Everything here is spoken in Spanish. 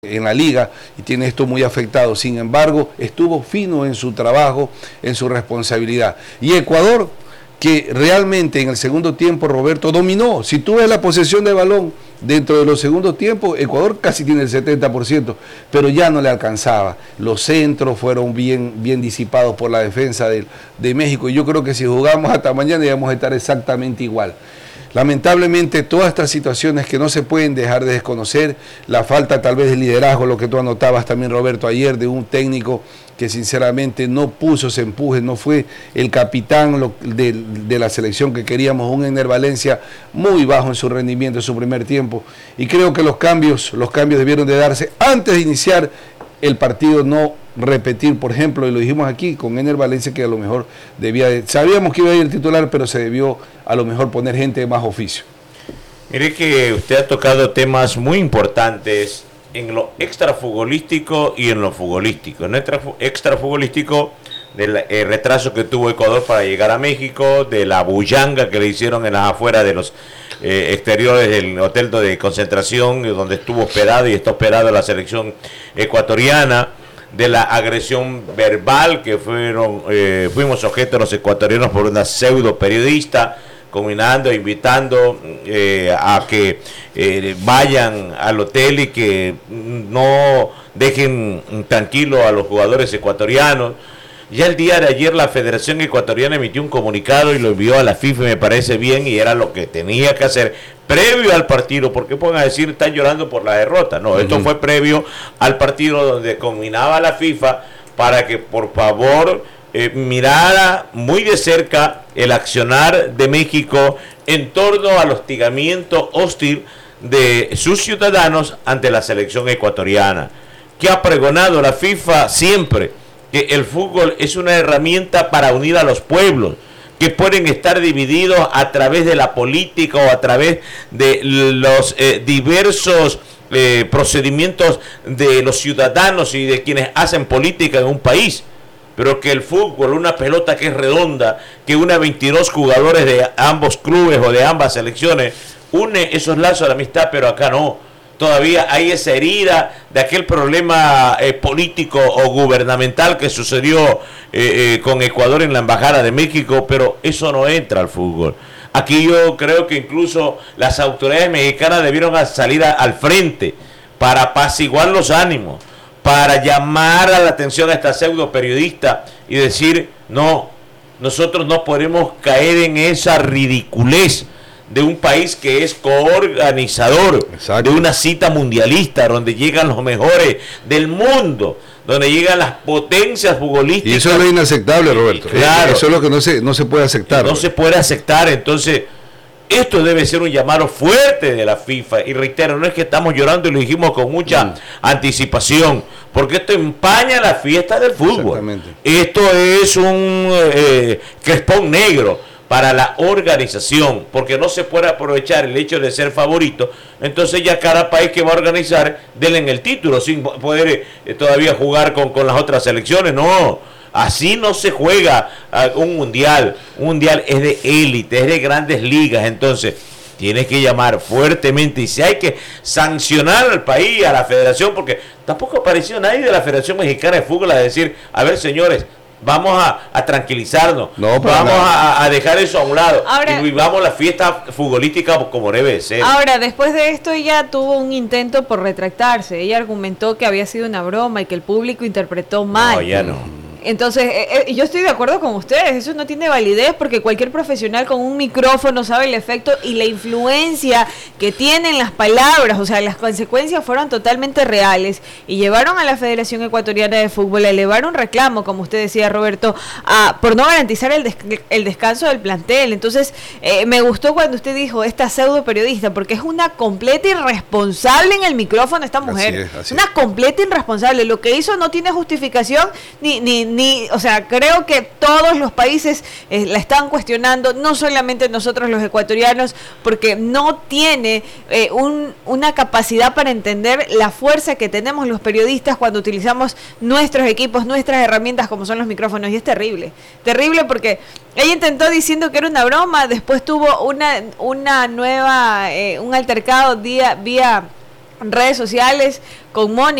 en la liga y tiene esto muy afectado. Sin embargo, estuvo fino en su trabajo, en su responsabilidad. Y Ecuador, que realmente en el segundo tiempo, Roberto, dominó. Si tú ves la posesión de balón dentro de los segundos tiempos, Ecuador casi tiene el 70%, pero ya no le alcanzaba. Los centros fueron bien disipados por la defensa de México, y yo creo que si jugamos hasta mañana íbamos a estar exactamente igual. Lamentablemente todas estas situaciones que no se pueden dejar de desconocer, la falta tal vez de liderazgo, lo que tú anotabas también, Roberto, ayer, de un técnico que sinceramente no puso ese empuje, no fue el capitán de la selección que queríamos, un Ener Valencia muy bajo en su rendimiento en su primer tiempo, y creo que los cambios debieron de darse antes de iniciar el partido, no repetir, por ejemplo, y lo dijimos aquí con Ener Valencia, que a lo mejor sabíamos que iba a ir el titular, pero se debió a lo mejor poner gente de más oficio. Mire que usted ha tocado temas muy importantes en lo extrafutbolístico y en lo futbolístico. En lo extrafutbolístico, del retraso que tuvo Ecuador para llegar a México, de la bullanga que le hicieron en las afueras de los exteriores del hotel de concentración donde estuvo hospedado y está hospedado la selección ecuatoriana, de la agresión verbal que fuimos objeto los ecuatorianos por una pseudo periodista, combinando, invitando a que vayan al hotel y que no dejen tranquilo a los jugadores ecuatorianos. Ya el día de ayer la Federación Ecuatoriana emitió un comunicado y lo envió a la FIFA, y me parece bien, y era lo que tenía que hacer previo al partido, porque pueden decir están llorando por la derrota. No, esto fue previo al partido, donde combinaba la FIFA para que por favor mirara muy de cerca el accionar de México en torno al hostigamiento hostil de sus ciudadanos ante la selección ecuatoriana, que ha pregonado la FIFA siempre que el fútbol es una herramienta para unir a los pueblos, que pueden estar divididos a través de la política o a través de los diversos procedimientos de los ciudadanos y de quienes hacen política en un país, pero que el fútbol, una pelota que es redonda, que une a 22 jugadores de ambos clubes o de ambas selecciones, une esos lazos de amistad, pero acá no. Todavía hay esa herida de aquel problema político o gubernamental que sucedió con Ecuador en la Embajada de México, pero eso no entra al fútbol. Aquí yo creo que incluso las autoridades mexicanas debieron salir al frente para apaciguar los ánimos, para llamar a la atención a esta pseudo periodista y decir, no, nosotros no podemos caer en esa ridiculez de un país que es coorganizador de una cita mundialista donde llegan los mejores del mundo, donde llegan las potencias futbolísticas. Y eso es lo inaceptable, Roberto. Claro, eso es lo que no se puede aceptar. No se puede aceptar. Entonces, esto debe ser un llamado fuerte de la FIFA. Y reitero, no es que estamos llorando, y lo dijimos con mucha anticipación, porque esto empaña la fiesta del fútbol. Esto es un crespón negro para la organización, porque no se puede aprovechar el hecho de ser favorito. Entonces ya cada país que va a organizar, denle en el título sin poder todavía jugar con las otras selecciones. No, así no se juega un mundial. Un mundial es de élite, es de grandes ligas. Entonces tienes que llamar fuertemente, y si hay que sancionar al país, a la federación, porque tampoco apareció nadie de la Federación Mexicana de Fútbol a decir, a ver, señores, vamos a tranquilizarnos, vamos a dejar eso a un lado, ahora, y vivamos la fiesta futbolística como debe ser. Ahora, después de esto, ella tuvo un intento por retractarse. Ella argumentó que había sido una broma y que el público interpretó mal. No, ya no. Entonces, yo estoy de acuerdo con ustedes, eso no tiene validez, porque cualquier profesional con un micrófono sabe el efecto y la influencia que tienen las palabras. O sea, las consecuencias fueron totalmente reales y llevaron a la Federación Ecuatoriana de Fútbol a elevar un reclamo, como usted decía, Roberto, por no garantizar el descanso del plantel. Entonces, me gustó cuando usted dijo esta pseudo periodista, porque es una completa irresponsable en el micrófono esta mujer. Así es. Una completa irresponsable. Lo que hizo no tiene justificación o sea, creo que todos los países la están cuestionando, no solamente nosotros los ecuatorianos, porque no tiene una capacidad para entender la fuerza que tenemos los periodistas cuando utilizamos nuestros equipos, nuestras herramientas como son los micrófonos, y es terrible, porque ella intentó diciendo que era una broma, después tuvo una nueva, un altercado vía redes sociales con Mónica.